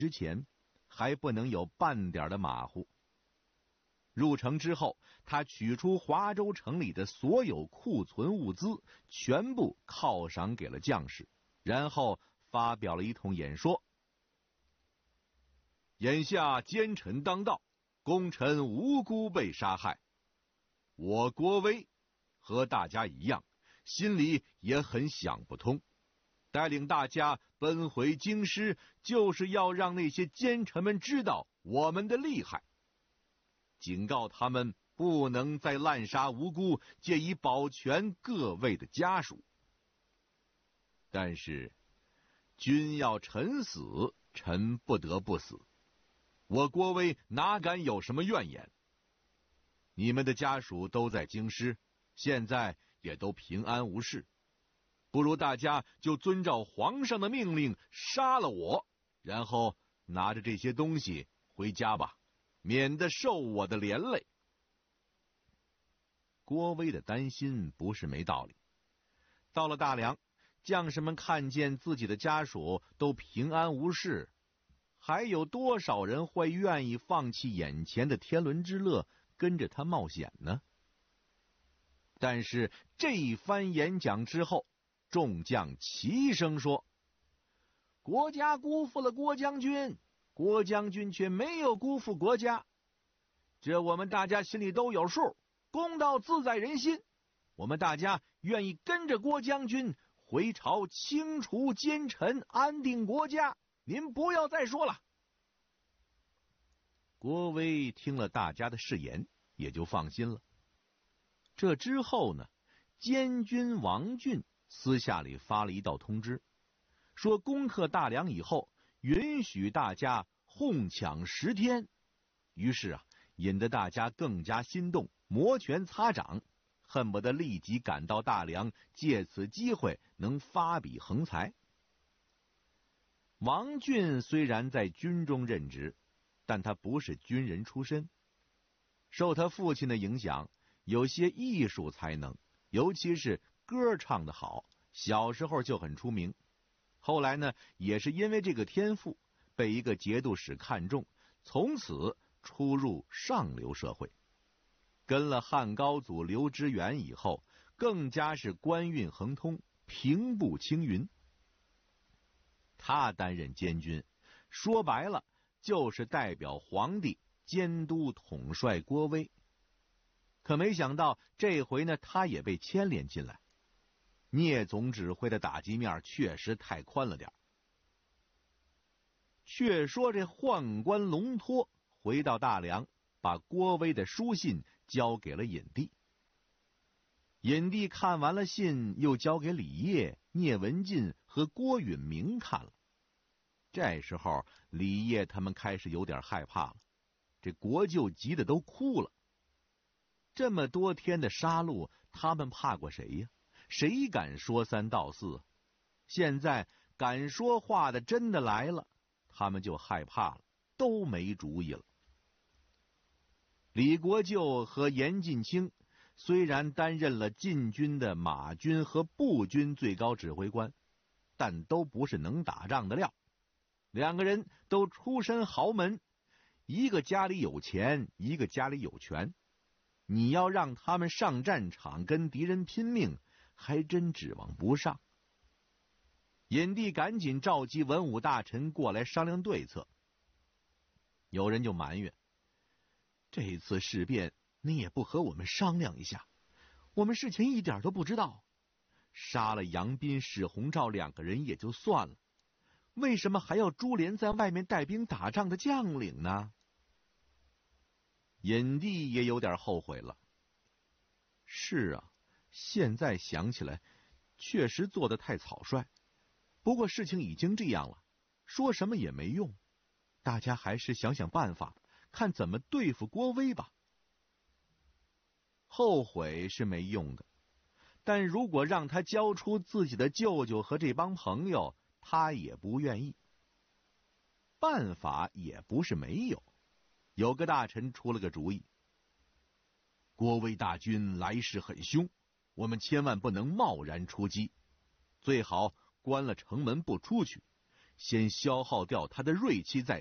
之前，还不能有半点的马虎。入城之后，他取出华州城里的所有库存物资，全部犒赏给了将士，然后发表了一通演说。眼下奸臣当道，功臣无辜被杀害，我郭威和大家一样，心里也很想不通。带领大家奔回京师，就是要让那些奸臣们知道我们的厉害，警告他们不能再滥杀无辜，借以保全各位的家属。但是君要臣死，臣不得不死，我郭威哪敢有什么怨言？你们的家属都在京师，现在也都平安无事，不如大家就遵照皇上的命令杀了我，然后拿着这些东西回家吧，免得受我的连累。郭威的担心不是没道理。到了大梁，将士们看见自己的家属都平安无事，还有多少人会愿意放弃眼前的天伦之乐，跟着他冒险呢？但是这一番演讲之后，众将齐声说：国家辜负了郭将军，郭将军却没有辜负国家，这我们大家心里都有数，公道自在人心，我们大家愿意跟着郭将军回朝清除奸臣，安定国家，您不要再说了。郭威听了大家的誓言，也就放心了。这之后呢，监军王俊私下里发了一道通知，说攻克大梁以后，允许大家哄抢10天。于是引得大家更加心动，摩拳擦掌，恨不得立即赶到大梁，借此机会能发笔横财。王俊虽然在军中任职，但他不是军人出身，受他父亲的影响，有些艺术才能，尤其是歌唱得好，小时候就很出名。后来呢，也是因为这个天赋，被一个节度使看中，从此出入上流社会。跟了汉高祖刘知远以后，更加是官运亨通，平步青云。他担任监军，说白了就是代表皇帝监督统帅郭威。可没想到这回呢，他也被牵连进来。聂总指挥的打击面确实太宽了点。却说这宦官龙托回到大梁，把郭威的书信交给了尹棣。尹棣看完了信，又交给李晔、聂文进和郭允明看了。这时候李晔他们开始有点害怕了，这国舅急得都哭了。这么多天的杀戮，他们怕过谁呀？谁敢说三道四？现在敢说话的真的来了，他们就害怕了，都没主意了。李国舅和严近清虽然担任了禁军的马军和步军最高指挥官，但都不是能打仗的料。两个人都出身豪门，一个家里有钱，一个家里有权。你要让他们上战场跟敌人拼命，还真指望不上。尹棣赶紧召集文武大臣过来商量对策。有人就埋怨，这次事变你也不和我们商量一下，我们事前一点都不知道。杀了杨斌、史鸿昭2个人也就算了，为什么还要株连在外面带兵打仗的将领呢？尹棣也有点后悔了。是啊，现在想起来确实做得太草率，不过事情已经这样了，说什么也没用，大家还是想想办法，看怎么对付郭威吧。后悔是没用的，但如果让他交出自己的舅舅和这帮朋友，他也不愿意。办法也不是没有，有个大臣出了个主意。郭威大军来势很凶，我们千万不能贸然出击，最好关了城门不出去， 先消耗掉他的锐气再